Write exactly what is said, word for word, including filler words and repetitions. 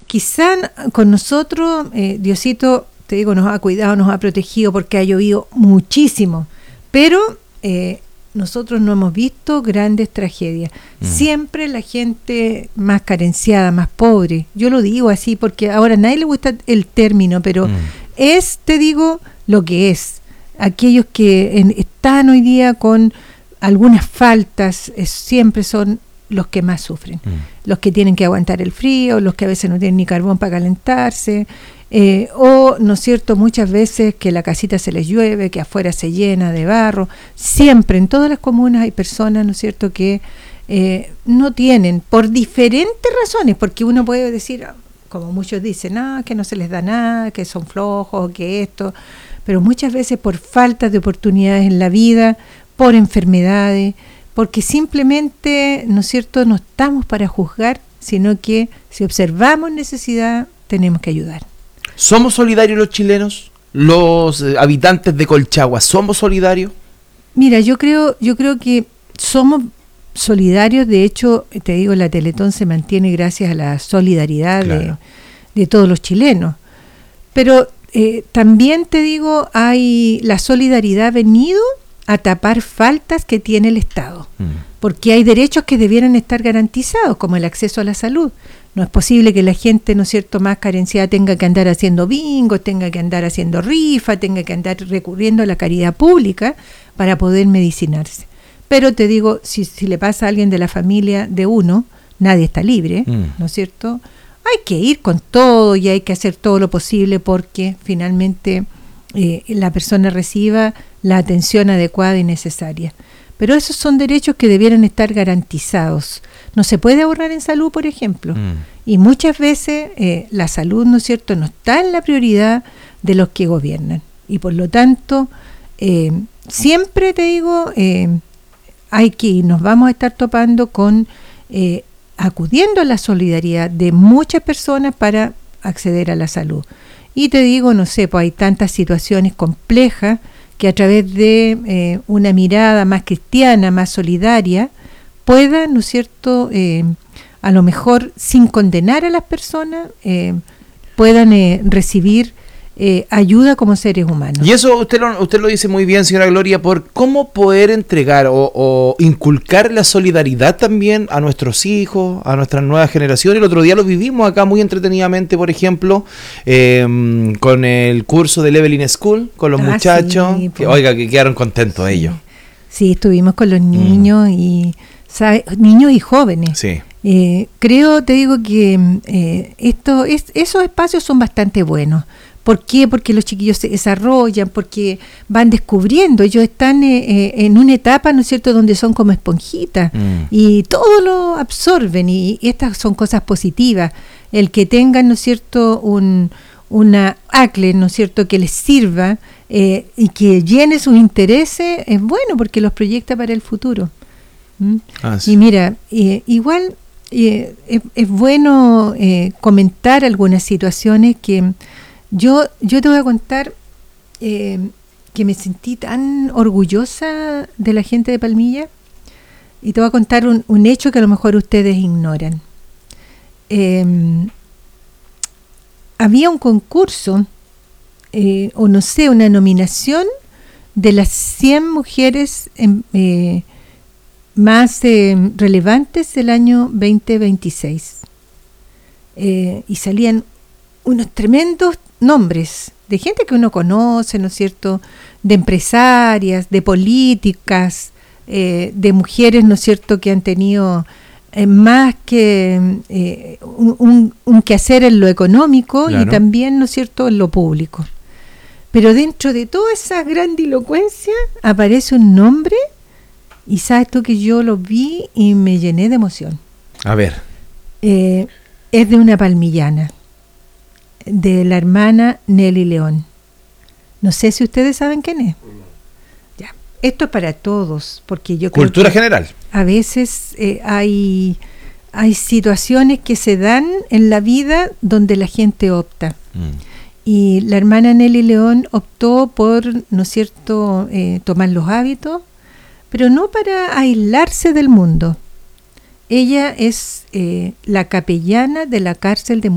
quizá con nosotros, eh, Diosito, te digo, nos ha cuidado, nos ha protegido porque ha llovido muchísimo, pero eh, nosotros no hemos visto grandes tragedias. Mm. Siempre la gente más carenciada, más pobre, yo lo digo así porque ahora a nadie le gusta el término, pero mm. es, te digo, lo que es. Aquellos que en, están hoy día con algunas faltas, es, siempre son los que más sufren, mm. los que tienen que aguantar el frío, los que a veces no tienen ni carbón para calentarse, eh, o, ¿no es cierto?, muchas veces que la casita se les llueve, que afuera se llena de barro. Siempre, en todas las comunas hay personas, ¿no es cierto?, que eh, no tienen, por diferentes razones, porque uno puede decir, como muchos dicen, ah, que no se les da nada, que son flojos, que esto, pero muchas veces por falta de oportunidades en la vida, por enfermedades, porque simplemente, ¿no es cierto?, no estamos para juzgar, sino que si observamos necesidad, tenemos que ayudar. ¿Somos solidarios los chilenos? ¿Los eh, habitantes de Colchagua somos solidarios? Mira, yo creo, yo creo que somos solidarios. De hecho, te digo, la Teletón se mantiene gracias a la solidaridad claro. de, de todos los chilenos. Pero eh, también te digo, hay la solidaridad ha venido a tapar faltas que tiene el Estado, mm. porque hay derechos que debieran estar garantizados, como el acceso a la salud. No es posible que la gente, ¿no es cierto?, más carenciada tenga que andar haciendo bingos, tenga que andar haciendo rifa, tenga que andar recurriendo a la caridad pública para poder medicinarse. Pero te digo, si, si le pasa a alguien de la familia de uno, nadie está libre, mm. ¿no es cierto? Hay que ir con todo y hay que hacer todo lo posible porque finalmente eh, la persona reciba la atención adecuada y necesaria. Pero esos son derechos que debieran estar garantizados. No se puede ahorrar en salud, por ejemplo. Mm. Y muchas veces eh, la salud, ¿no es cierto?, no está en la prioridad de los que gobiernan. Y por lo tanto, eh, siempre te digo, eh, hay que nos vamos a estar topando con, eh, acudiendo a la solidaridad de muchas personas para acceder a la salud. Y te digo, no sé, pues hay tantas situaciones complejas que a través de eh, una mirada más cristiana, más solidaria, pueda, ¿no es cierto?, eh, a lo mejor sin condenar a las personas, eh, puedan eh, recibir eh, ayuda como seres humanos. Y eso usted lo, usted lo dice muy bien, señora Gloria, por cómo poder entregar o, o inculcar la solidaridad también a nuestros hijos, a nuestras nuevas generaciones. El otro día lo vivimos acá muy entretenidamente, por ejemplo, eh, con el curso de Leveling School, con los ah, muchachos, sí, que, oiga, que quedaron contentos sí. ellos. Sí, estuvimos con los niños mm. y ¿sabe? niños y jóvenes. Sí. Eh, creo, te digo que eh, esto es, esos espacios son bastante buenos. ¿Por qué? Porque los chiquillos se desarrollan, porque van descubriendo, ellos están eh, en una etapa, ¿no es cierto?, donde son como esponjitas mm. y todo lo absorben y, y estas son cosas positivas. El que tengan, ¿no es cierto?, un, una A C L E, ¿no es cierto?, que les sirva eh, y que llene sus intereses, es bueno porque los proyecta para el futuro. ¿Mm? Ah, sí. Y mira, eh, igual eh, es, es bueno eh, comentar algunas situaciones que Yo, yo te voy a contar eh, que me sentí tan orgullosa de la gente de Palmilla y te voy a contar un, un hecho que a lo mejor ustedes ignoran. Eh, había un concurso, eh, o no sé, una nominación de las cien mujeres eh, más eh, relevantes del año veinte veintiséis. Eh, y salían unos tremendos nombres de gente que uno conoce, ¿no es cierto?, de empresarias, de políticas, eh, de mujeres, ¿no es cierto?, que han tenido eh, más que eh, un, un, un quehacer en lo económico claro. y también, ¿no es cierto?, en lo público. Pero dentro de toda esa grandilocuencia aparece un nombre y sabes tú que yo lo vi y me llené de emoción. A ver. Eh, es de una palmillana, de la hermana Nelly León. No sé si ustedes saben quién es. Ya. Esto es para todos, porque yo creo cultura que general. A veces eh, hay hay situaciones que se dan en la vida donde la gente opta. Mm. Y la hermana Nelly León optó por, ¿no es cierto?, eh, tomar los hábitos, pero no para aislarse del mundo. Ella es eh, la capellana de la cárcel de